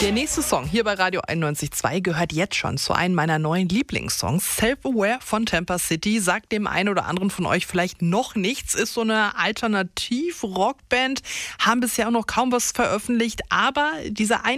Der nächste Song hier bei Radio 91.2 gehört jetzt schon zu einem meiner neuen Lieblingssongs. Self-Aware von Tampa City sagt dem einen oder anderen von euch vielleicht noch nichts. Ist so eine Alternativ-Rockband, haben bisher auch noch kaum was veröffentlicht, aber dieser